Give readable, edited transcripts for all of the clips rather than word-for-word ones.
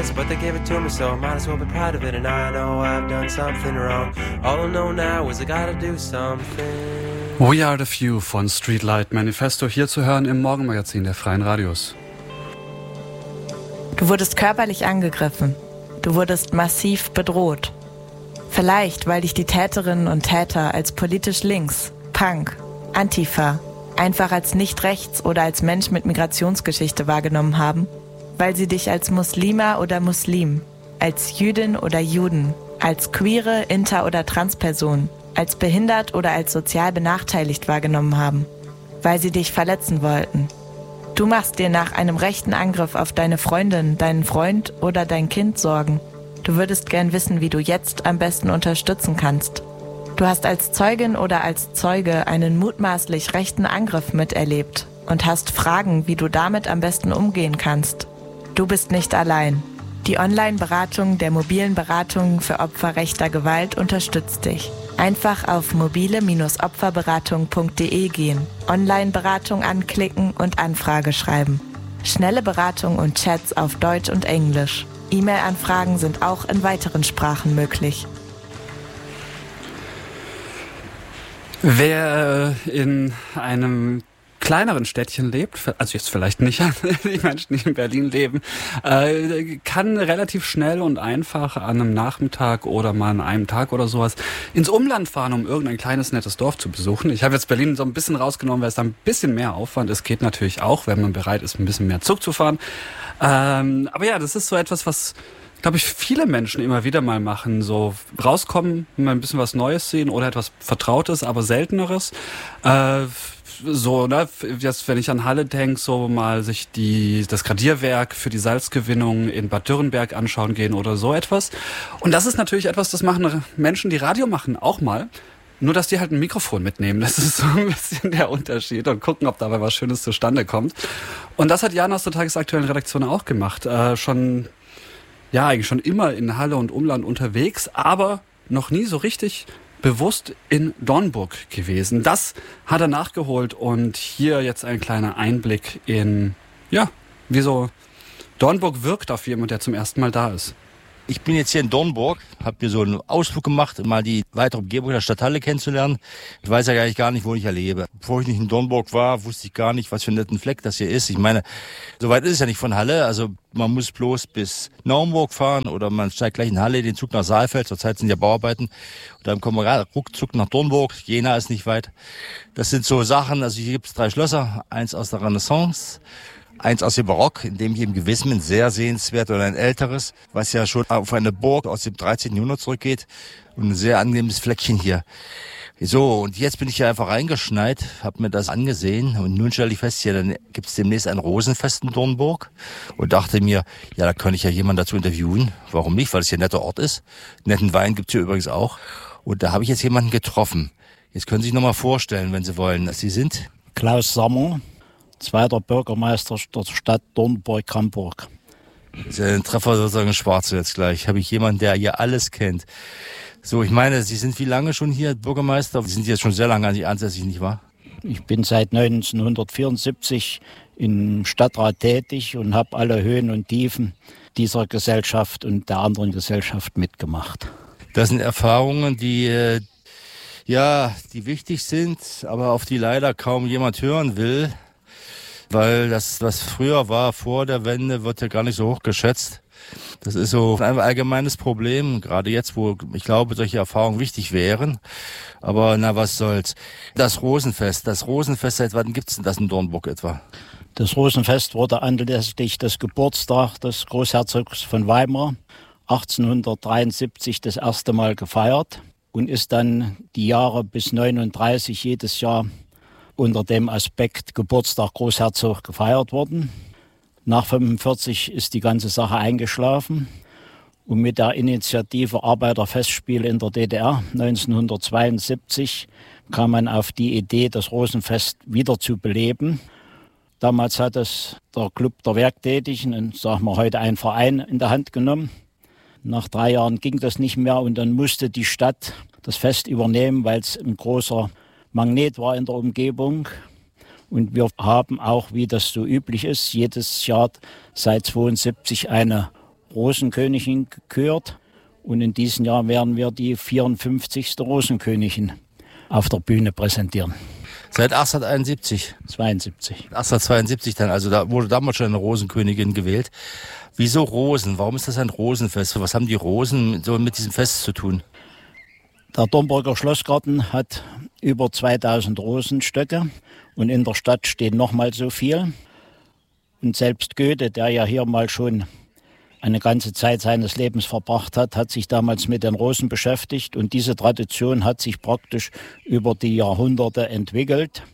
this, but they gave it to me, so I might as well be proud of it. And I know I've done something wrong. All I know now is I gotta do something. We Are The Few von Streetlight Manifesto, hier zu hören im Morgenmagazin der Freien Radios. Du wurdest körperlich angegriffen. Du wurdest massiv bedroht. Vielleicht, weil dich die Täterinnen und Täter als politisch links, Punk, Antifa, einfach als nicht rechts oder als Mensch mit Migrationsgeschichte wahrgenommen haben, weil sie dich als Muslima oder Muslim, als Jüdin oder Juden, als queere, inter- oder Transperson, als behindert oder als sozial benachteiligt wahrgenommen haben, weil sie dich verletzen wollten. Du machst dir nach einem rechten Angriff auf deine Freundin, deinen Freund oder dein Kind Sorgen. Du würdest gern wissen, wie du jetzt am besten unterstützen kannst. Du hast als Zeugin oder als Zeuge einen mutmaßlich rechten Angriff miterlebt und hast Fragen, wie du damit am besten umgehen kannst. Du bist nicht allein. Die Online-Beratung der mobilen Beratung für Opfer rechter Gewalt unterstützt dich. Einfach auf mobile-opferberatung.de gehen, Online-Beratung anklicken und Anfrage schreiben. Schnelle Beratung und Chats auf Deutsch und Englisch. E-Mail-Anfragen sind auch in weiteren Sprachen möglich. Wer in einem kleineren Städtchen lebt, also jetzt vielleicht nicht die Menschen, die in Berlin leben, kann relativ schnell und einfach an einem Nachmittag oder mal an einem Tag oder sowas ins Umland fahren, um irgendein kleines, nettes Dorf zu besuchen. Ich habe jetzt Berlin so ein bisschen rausgenommen, weil es da ein bisschen mehr Aufwand ist. Geht natürlich auch, wenn man bereit ist, ein bisschen mehr Zug zu fahren. Aber ja, das ist so etwas, was, glaube ich, viele Menschen immer wieder mal machen. So rauskommen, mal ein bisschen was Neues sehen oder etwas Vertrautes, aber Selteneres. So, ne, jetzt, wenn ich an Halle denke, so mal sich das Gradierwerk für die Salzgewinnung in Bad Dürrenberg anschauen gehen oder so etwas. Und das ist natürlich etwas, das machen Menschen, die Radio machen, auch mal. Nur, dass die halt ein Mikrofon mitnehmen. Das ist so ein bisschen der Unterschied und gucken, ob dabei was Schönes zustande kommt. Und das hat Jan aus der tagesaktuellen Redaktion auch gemacht. Eigentlich schon immer in Halle und Umland unterwegs, aber noch nie so richtig bewusst in Dornburg gewesen. Das hat er nachgeholt und hier jetzt ein kleiner Einblick in, wie so Dornburg wirkt auf jemand, der zum ersten Mal da ist. Ich bin jetzt hier in Dornburg, habe hier so einen Ausflug gemacht, um mal die weitere Umgebung der Stadthalle kennenzulernen. Ich weiß ja gar nicht, wo ich lebe. Bevor ich nicht in Dornburg war, wusste ich gar nicht, was für ein netten Fleck das hier ist. Ich meine, so weit ist es ja nicht von Halle. Also man muss bloß bis Naumburg fahren oder man steigt gleich in Halle den Zug nach Saalfeld. Zurzeit sind ja Bauarbeiten. Und dann kommen wir ruckzuck nach Dornburg. Jena ist nicht weit. Das sind so Sachen, also hier gibt es 3 Schlösser. Eins aus der Renaissance, eins aus dem Barock, in dem hier im Gewismen sehr sehenswert, oder ein älteres, was ja schon auf eine Burg aus dem 13. Jahrhundert zurückgeht. Und ein sehr angenehmes Fleckchen hier. So, und jetzt bin ich hier einfach reingeschneit, habe mir das angesehen und nun stelle ich fest, hier dann gibt es demnächst ein Rosenfest in Dornburg und dachte mir, ja, da könnte ich ja jemanden dazu interviewen. Warum nicht, weil es hier ein netter Ort ist. Netten Wein gibt's hier übrigens auch. Und da habe ich jetzt jemanden getroffen. Jetzt können Sie sich nochmal vorstellen, wenn Sie wollen. Sie sind Klaus Sammer, zweiter Bürgermeister der Stadt Dornburg-Hamburg. Das ist ja ein Treffer sozusagen schwarz jetzt gleich. Habe ich jemanden, der hier alles kennt. So, ich meine, Sie sind wie lange schon hier Bürgermeister? Sie sind jetzt schon sehr lange ansässig, nicht wahr? Ich bin seit 1974 im Stadtrat tätig und habe alle Höhen und Tiefen dieser Gesellschaft und der anderen Gesellschaft mitgemacht. Das sind Erfahrungen, die wichtig sind, aber auf die leider kaum jemand hören will. Weil das, was früher war, vor der Wende, wird ja gar nicht so hoch geschätzt. Das ist so ein allgemeines Problem, gerade jetzt, wo ich glaube, solche Erfahrungen wichtig wären. Aber was soll's. Das Rosenfest, seit wann gibt's denn das in Dornburg etwa? Das Rosenfest wurde anlässlich des Geburtstags des Großherzogs von Weimar 1873 das erste Mal gefeiert und ist dann die Jahre bis 39 jedes Jahr unter dem Aspekt Geburtstag Großherzog gefeiert worden. Nach 1945 ist die ganze Sache eingeschlafen und mit der Initiative Arbeiterfestspiele in der DDR 1972 kam man auf die Idee, das Rosenfest wieder zu beleben. Damals hat es der Club der Werktätigen, und sagen wir heute ein Verein, in der Hand genommen. Nach 3 Jahren ging das nicht mehr und dann musste die Stadt das Fest übernehmen, weil es ein großer Magnet war in der Umgebung. Und wir haben auch, wie das so üblich ist, jedes Jahr seit 1972 eine Rosenkönigin gekürt. Und in diesem Jahr werden wir die 54. Rosenkönigin auf der Bühne präsentieren. Seit 1871? 72. 1872 dann, also da wurde damals schon eine Rosenkönigin gewählt. Wieso Rosen? Warum ist das ein Rosenfest? Was haben die Rosen so mit diesem Fest zu tun? Der Domburger Schlossgarten hat über 2000 Rosenstöcke und in der Stadt steht nochmal so viel. Und selbst Goethe, der ja hier mal schon eine ganze Zeit seines Lebens verbracht hat, hat sich damals mit den Rosen beschäftigt. Und diese Tradition hat sich praktisch über die Jahrhunderte entwickelt.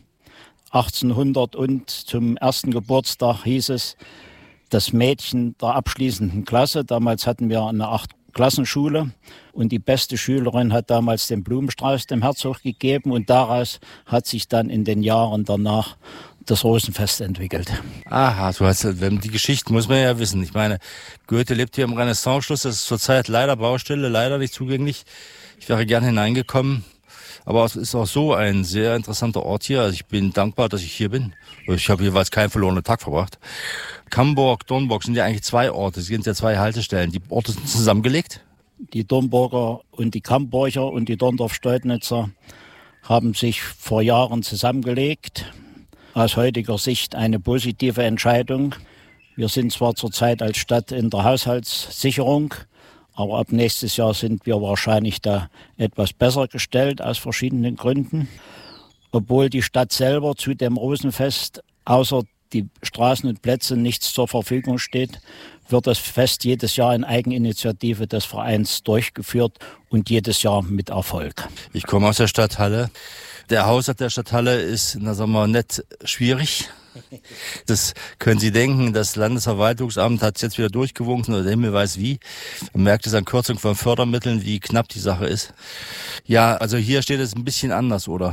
1800 und zum ersten Geburtstag hieß es, das Mädchen der abschließenden Klasse. Damals hatten wir eine 8-Klassenschule und die beste Schülerin hat damals den Blumenstrauß dem Herzog gegeben. Und daraus hat sich dann in den Jahren danach das Rosenfest entwickelt. Aha, die Geschichten muss man ja wissen. Ich meine, Goethe lebt hier im Renaissance-Schloss, das ist zurzeit leider Baustelle, leider nicht zugänglich. Ich wäre gern hineingekommen, aber es ist auch so ein sehr interessanter Ort hier. Also ich bin dankbar, dass ich hier bin. Ich habe jeweils keinen verlorenen Tag verbracht. Camburg, Dornburg sind ja eigentlich 2 Orte, es sind ja 2 Haltestellen. Die Orte sind zusammengelegt? Die Dornburger und die Camburger und die Dorndorf-Steudnitzer haben sich vor Jahren zusammengelegt. Aus heutiger Sicht eine positive Entscheidung. Wir sind zwar zurzeit als Stadt in der Haushaltssicherung, aber ab nächstes Jahr sind wir wahrscheinlich da etwas besser gestellt aus verschiedenen Gründen. Obwohl die Stadt selber zu dem Rosenfest außer die Straßen und Plätze nichts zur Verfügung steht, wird das Fest jedes Jahr in Eigeninitiative des Vereins durchgeführt und jedes Jahr mit Erfolg. Ich komme aus der Stadthalle. Der Haushalt der Stadthalle ist, sagen wir, nicht schwierig. Das können Sie denken, das Landesverwaltungsamt hat es jetzt wieder durchgewunken oder der Himmel weiß wie. Man merkt es an Kürzung von Fördermitteln, wie knapp die Sache ist. Ja, also hier steht es ein bisschen anders, oder?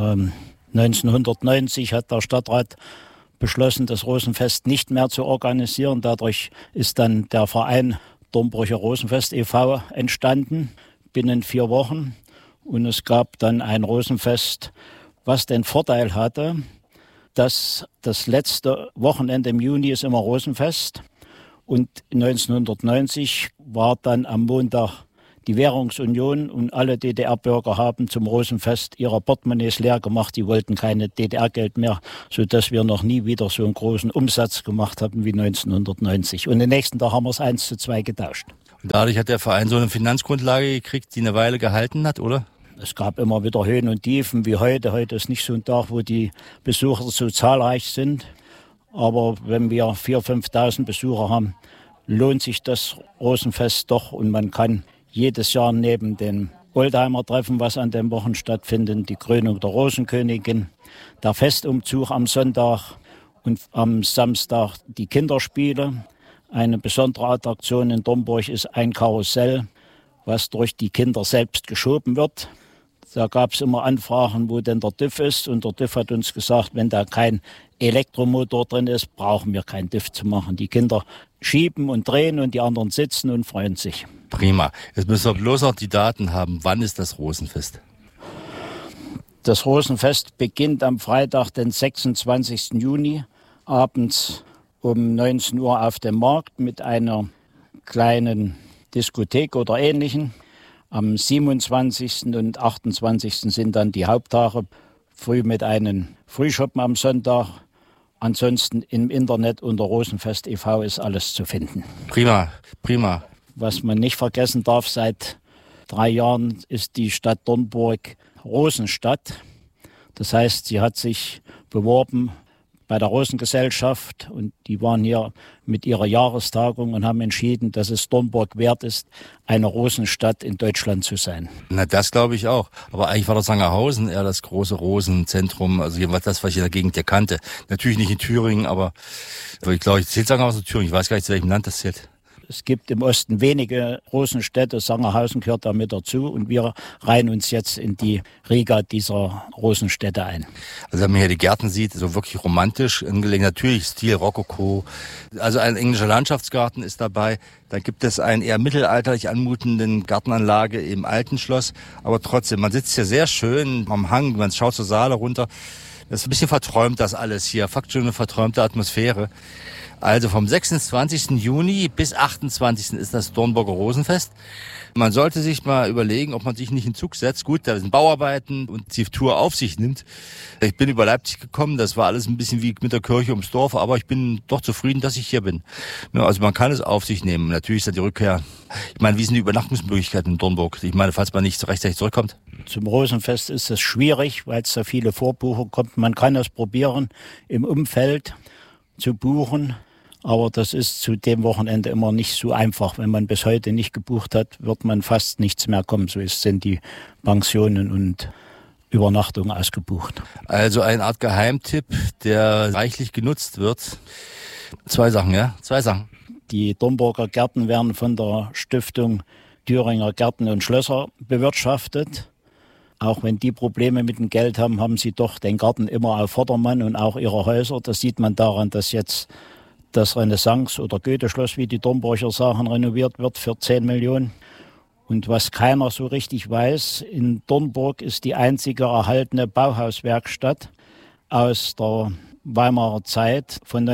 1990 hat der Stadtrat beschlossen, das Rosenfest nicht mehr zu organisieren. Dadurch ist dann der Verein Dornburger Rosenfest e.V. entstanden, binnen 4 Wochen. Und es gab dann ein Rosenfest, was den Vorteil hatte, dass das letzte Wochenende im Juni ist immer Rosenfest. Und 1990 war dann am Montag die Währungsunion und alle DDR-Bürger haben zum Rosenfest ihre Portemonnaies leer gemacht. Die wollten keine DDR-Geld mehr, sodass wir noch nie wieder so einen großen Umsatz gemacht haben wie 1990. Und den nächsten Tag haben wir es 1:2 getauscht. Und dadurch hat der Verein so eine Finanzgrundlage gekriegt, die eine Weile gehalten hat, oder? Es gab immer wieder Höhen und Tiefen wie heute. Heute ist nicht so ein Tag, wo die Besucher so zahlreich sind. Aber wenn wir 4.000, 5.000 Besucher haben, lohnt sich das Rosenfest doch. Und man kann jedes Jahr neben dem Oldtimer-Treffen, was an dem Wochen stattfindet, die Krönung der Rosenkönigin, der Festumzug am Sonntag und am Samstag die Kinderspiele. Eine besondere Attraktion in Dornburg ist ein Karussell, was durch die Kinder selbst geschoben wird. Da gab es immer Anfragen, wo denn der TÜV ist. Und der TÜV hat uns gesagt, wenn da kein Elektromotor drin ist, brauchen wir keinen TÜV zu machen. Die Kinder schieben und drehen und die anderen sitzen und freuen sich. Prima. Jetzt müssen wir bloß noch die Daten haben. Wann ist das Rosenfest? Das Rosenfest beginnt am Freitag, den 26. Juni, abends um 19 Uhr auf dem Markt mit einer kleinen Diskothek oder Ähnlichem. Am 27. und 28. sind dann die Haupttage, früh mit einem Frühschoppen am Sonntag. Ansonsten im Internet unter Rosenfest e.V. ist alles zu finden. Prima, prima. Was man nicht vergessen darf, seit 3 Jahren ist die Stadt Dornburg Rosenstadt. Das heißt, sie hat sich beworben bei der Rosengesellschaft und die waren hier mit ihrer Jahrestagung und haben entschieden, dass es Dornburg wert ist, eine Rosenstadt in Deutschland zu sein. Na, das glaube ich auch. Aber eigentlich war das Sangerhausen eher das große Rosenzentrum, also jedenfalls das, was ich in der Gegend ja kannte. Natürlich nicht in Thüringen, aber ich glaube, ich zählt Sangerhausen Thüringen. Ich weiß gar nicht, zu welchem Land das zählt. Es gibt im Osten wenige Rosenstädte, Sangerhausen gehört da mit dazu und wir reihen uns jetzt in die Riga dieser Rosenstädte ein. Also wenn man hier die Gärten sieht, so wirklich romantisch angelegt, natürlich Stil Rokoko. Also ein englischer Landschaftsgarten ist dabei. Dann gibt es einen eher mittelalterlich anmutenden Gartenanlage im alten Schloss. Aber trotzdem, man sitzt hier sehr schön am Hang, man schaut zur Saale runter. Das ist ein bisschen verträumt, das alles hier. Faktisch eine verträumte Atmosphäre. Also vom 26. Juni bis 28. ist das Dornburger Rosenfest. Man sollte sich mal überlegen, ob man sich nicht in Zug setzt. Gut, da sind Bauarbeiten und die Tour auf sich nimmt. Ich bin über Leipzig gekommen, das war alles ein bisschen wie mit der Kirche ums Dorf, aber ich bin doch zufrieden, dass ich hier bin. Ja, also man kann es auf sich nehmen. Natürlich ist da die Rückkehr. Ich meine, wie sind die Übernachtungsmöglichkeiten in Dornburg? Ich meine, falls man nicht rechtzeitig zurückkommt. Zum Rosenfest ist es schwierig, weil es so viele Vorbucher kommt. Man kann es probieren, im Umfeld zu buchen. Aber das ist zu dem Wochenende immer nicht so einfach. Wenn man bis heute nicht gebucht hat, wird man fast nichts mehr kommen. So sind die Pensionen und Übernachtungen ausgebucht. Also eine Art Geheimtipp, der reichlich genutzt wird. 2 Sachen, ja? 2 Sachen. Die Dornburger Gärten werden von der Stiftung Thüringer Gärten und Schlösser bewirtschaftet. Auch wenn die Probleme mit dem Geld haben, haben sie doch den Garten immer auf Vordermann und auch ihre Häuser. Das sieht man daran, dass jetzt das Renaissance- oder Goethe-Schloss, wie die Dornburger sagen, renoviert wird für 10 Millionen. Und was keiner so richtig weiß, in Dornburg ist die einzige erhaltene Bauhauswerkstatt aus der Weimarer Zeit. Von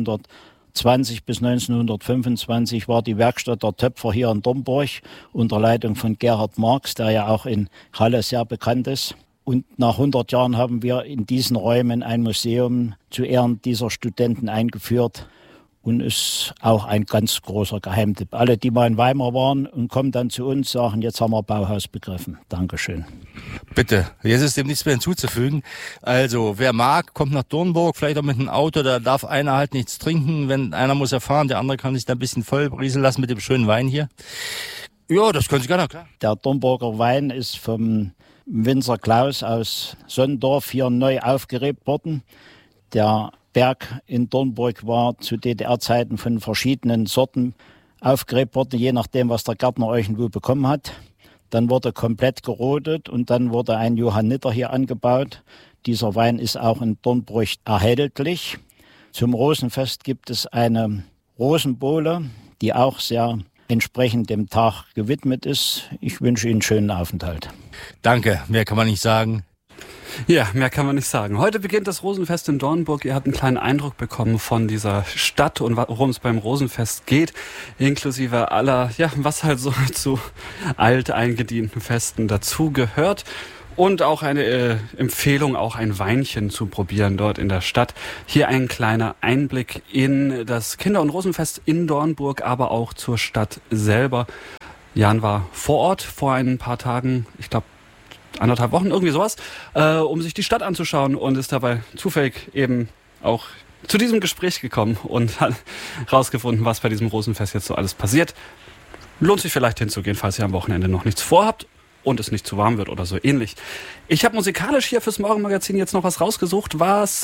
1920 bis 1925 war die Werkstatt der Töpfer hier in Dornburg unter Leitung von Gerhard Marx, der ja auch in Halle sehr bekannt ist. Und nach 100 Jahren haben wir in diesen Räumen ein Museum zu Ehren dieser Studenten eingeführt. Und ist auch ein ganz großer Geheimtipp. Alle, die mal in Weimar waren und kommen dann zu uns, sagen, jetzt haben wir Bauhaus begriffen. Dankeschön. Bitte, jetzt ist dem nichts mehr hinzuzufügen. Also, wer mag, kommt nach Dornburg, vielleicht auch mit einem Auto, da darf einer halt nichts trinken. Wenn einer muss er fahren, der andere kann sich da ein bisschen vollbrieseln lassen mit dem schönen Wein hier. Ja, das können Sie gerne, klar. Der Dornburger Wein ist vom Winzer Klaus aus Sonnendorf hier neu aufgelebt worden. Der Berg in Dornburg war zu DDR-Zeiten von verschiedenen Sorten aufgelebt worden, je nachdem, was der Gärtner irgendwo bekommen hat. Dann wurde komplett gerodet und dann wurde ein Johanniter hier angebaut. Dieser Wein ist auch in Dornburg erhältlich. Zum Rosenfest gibt es eine Rosenbowle, die auch sehr entsprechend dem Tag gewidmet ist. Ich wünsche Ihnen einen schönen Aufenthalt. Danke, mehr kann man nicht sagen. Ja, mehr kann man nicht sagen. Heute beginnt das Rosenfest in Dornburg. Ihr habt einen kleinen Eindruck bekommen von dieser Stadt und worum es beim Rosenfest geht, inklusive aller, ja, was halt so zu alteingedienten Festen dazugehört. Und auch eine Empfehlung, auch ein Weinchen zu probieren dort in der Stadt. Hier ein kleiner Einblick in das Kinder- und Rosenfest in Dornburg, aber auch zur Stadt selber. Jan war vor Ort vor ein paar Tagen, ich glaube 1,5 Wochen, irgendwie sowas, um sich die Stadt anzuschauen und ist dabei zufällig eben auch zu diesem Gespräch gekommen und hat rausgefunden, was bei diesem Rosenfest jetzt so alles passiert. Lohnt sich vielleicht hinzugehen, falls ihr am Wochenende noch nichts vorhabt und es nicht zu warm wird oder so ähnlich. Ich habe musikalisch hier fürs Morgenmagazin jetzt noch was rausgesucht, was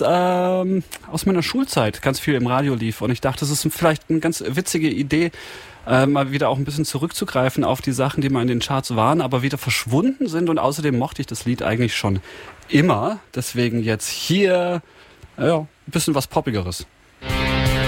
aus meiner Schulzeit ganz viel im Radio lief und ich dachte, es ist vielleicht eine ganz witzige Idee, mal wieder auch ein bisschen zurückzugreifen auf die Sachen, die mal in den Charts waren, aber wieder verschwunden sind und außerdem mochte ich das Lied eigentlich schon immer. Deswegen jetzt hier ein bisschen was Poppigeres.